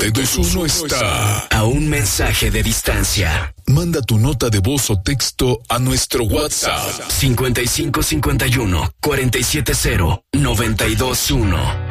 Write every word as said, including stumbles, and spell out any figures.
T dos uno está a un mensaje de distancia. Manda tu nota de voz o texto a nuestro WhatsApp cincuenta y cinco cincuenta y uno cuarenta y siete cero noventa y dos uno.